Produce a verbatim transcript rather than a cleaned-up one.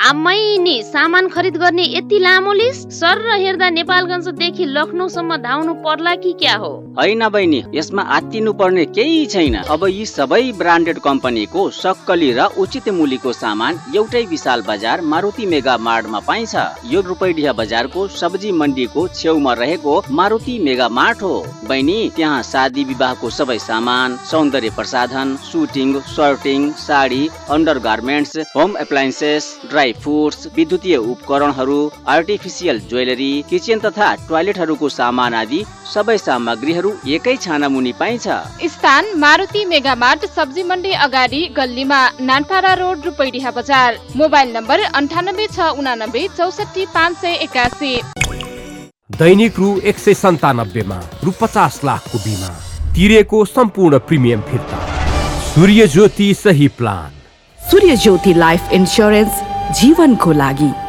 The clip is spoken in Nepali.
आमै नि सामान खरिद गर्ने यति लामो लिस्ट? सर र हेर्दा नेपालगञ्जदेखि लखनऊसम्म धाउनु पर्ला कि क्या हो? हैन बहिनी, यसमा आत्तिनु पर्ने केही छैन। अब यी सबै ब्रान्डेड कम्पनीको सक्कली र उचित मूल्यको सामान एउटै विशाल बजार मारुति मेगा मार्टमा पाइन्छ। यो रूपैडिया बजारको सब्जी मण्डीको छेउमा रहेको मारुति मेगा मार्ट हो। बहिनी, त्यहाँ शादी विवाहको सबै सामान, सौन्दर्य प्रसाधन, shooting, shirting, sari, under garments, home appliances, dry fruits, विद्युतीय उपकरणहरू, आर्टिफिसियल ज्वेलरी, किचन तथा टोयलेटहरूको सामान आदि सबै सामग्रीहरू एकै छाना मुनि पाइन्छ। स्थान मारुति मेगा मार्ट, सब्जी मण्डी अगाडि गल्लीमा, नानपाडा रोड, रूपैडिया बजार। मोबाइल नम्बर अन्ठानब्बे छ उनानब्बे चौसठी पाँच सय एकासी। दैनिक रु एक सय सन्तानब्बेमा रु पचास लाखको बिमा तिरेको सम्पूर्ण प्रिमियम फिर्ता। सूर्य ज्योति सही प्लान। सूर्य ज्योति लाइफ इन्स्योरेन्स जीवनको लागि।